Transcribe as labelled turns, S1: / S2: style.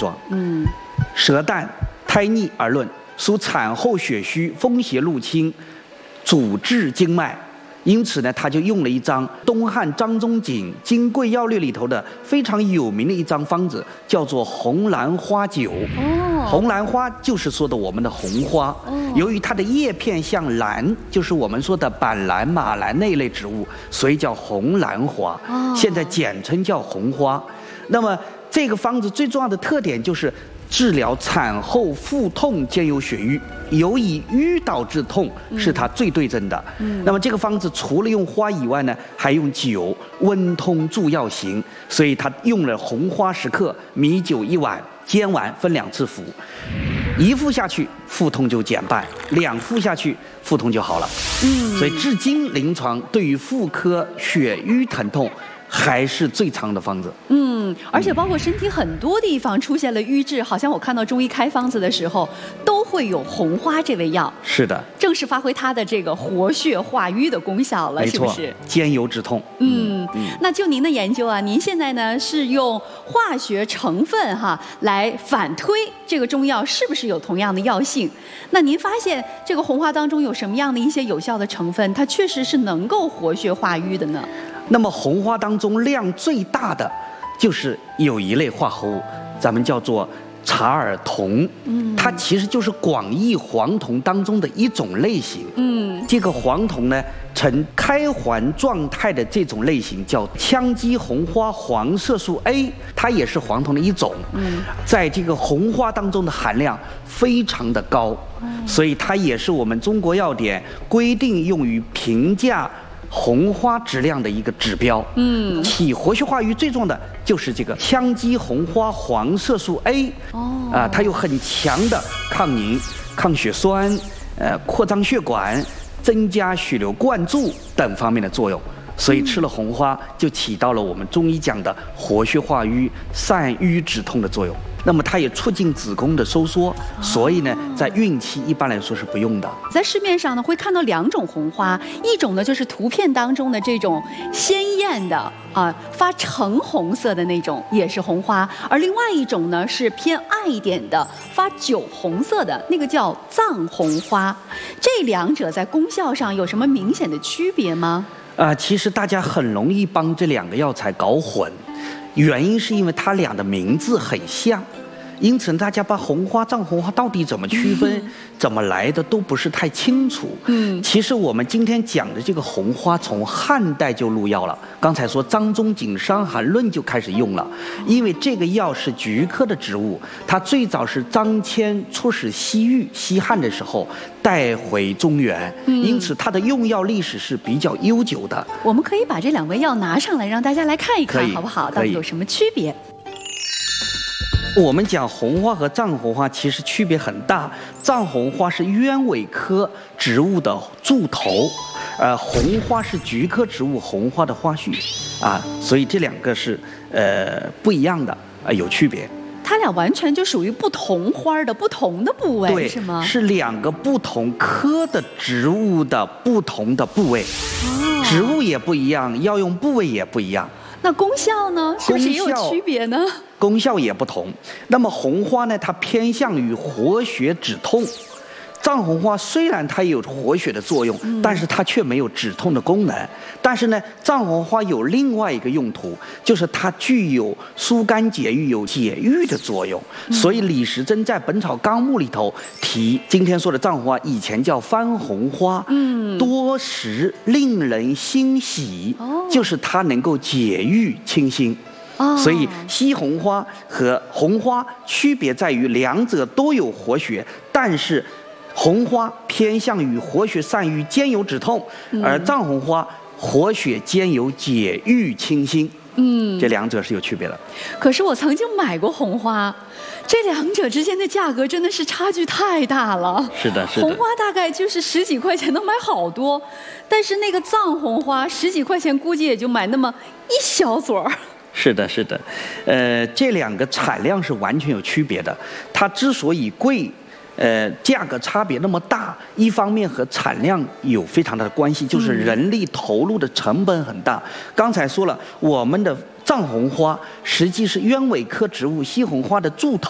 S1: 状。舌淡、胎腻而论，属产后血虚、风邪入侵，阻滞经脉。因此呢，他就用了一张东汉张仲景《金匮要略》里头的非常有名的一张方子，叫做红兰花酒。红兰花就是说的我们的红花。由于它的叶片像兰，就是我们说的板兰、马兰那一类植物，所以叫红兰花。现在简称叫红花。那么这个方子最重要的特点就是治疗产后腹痛兼有血瘀，尤以瘀导致痛是它最对症的。那么这个方子除了用花以外呢，还用酒温通助药行，所以它用了红花10克，米酒1碗，煎完分2次服。1服下去，腹痛就减半；2服下去，腹痛就好了。所以至今临床对于妇科血瘀疼痛还是最常的方子。
S2: 而且包括身体很多地方出现了瘀滞，好像我看到中医开方子的时候，都会有红花这味药。是的，正式发挥它的这个活血化瘀的功效了，是不是？
S1: 兼有止痛。
S2: 那就您的研究啊，您现在呢是用化学成分来反推这个中药是不是有同样的药性？那您发现这个红花当中有什么样的一些有效的成分，它确实是能够活血化瘀的呢？
S1: 那么红花当中量最大的就是有一类化合物，咱们叫做茶尔酮。它其实就是广义黄酮当中的一种类型。这个黄酮呢，呈开环状态的这种类型叫羟基红花黄色素 A， 它也是黄酮的一种。在这个红花当中的含量非常的高，所以它也是我们中国药典规定用于评价红花质量的一个指标。起活血化瘀最重要的就是这个羟基红花黄色素 A。它有很强的抗凝、抗血栓、扩张血管、增加血流灌注等方面的作用。所以吃了红花就起到了我们中医讲的活血化瘀、散瘀止痛的作用。那么它也促进子宫的收缩，所以呢，在孕期一般来说是不用的。
S2: 在市面上呢，会看到2种红花，一种呢就是图片当中的这种鲜艳的发橙红色的那种，也是红花；而另外一种呢是偏暗一点的，发酒红色的，那个叫藏红花。这2者在功效上有什么明显的区别吗？
S1: 其实大家很容易帮这2个药材搞混。原因是因为它俩的名字很像，因此大家把红花、藏红花到底怎么区分、怎么来的都不是太清楚。其实我们今天讲的这个红花从汉代就入药了，刚才说张仲景《伤寒论》就开始用了，因为这个药是菊科的植物，它最早是张骞出使西域、西汉的时候带回中原，因此它的用药历史是比较悠久的。
S2: 我们可以把这2味药拿上来，让大家来看一看，好不好？到底有什么区别？
S1: 我们讲红花和藏红花其实区别很大，藏红花是鸢尾科植物的柱头，红花是菊科植物红花的花序，所以这2个是不一样的，有区别。
S2: 它俩完全就属于不同花的不同的部位，是吗？
S1: 是2个不同科的植物的不同的部位，植物也不一样，药用部位也不一样。
S2: 那功效呢？是不是也有区别呢？
S1: 功效也不同。那么红花呢，它偏向于活血止痛。藏红花虽然它有活血的作用，但是它却没有止痛的功能。但是呢，藏红花有另外一个用途，就是它具有疏肝解郁、有解郁的作用。所以李时珍在《本草纲目》里头提，今天说的藏红花以前叫番红花，多食令人欣喜，就是它能够解郁清心。所以西红花和红花区别在于2者都有活血，但是红花偏向于活血散瘀兼有止痛，而藏红花活血兼有解郁清心。这2者是有区别的。
S2: 可是我曾经买过红花，这2者之间的价格真的是差距太大了。
S1: 是的，是的。
S2: 红花大概就是10几块钱能买好多，但是那个藏红花10几块钱估计也就买那么一小撮儿。
S1: 是的，是的，这2个产量是完全有区别的。它之所以贵，价格差别那么大，一方面和产量有非常大的关系，就是人力投入的成本很大。刚才说了，我们的藏红花实际是鸢尾科植物西红花的柱头。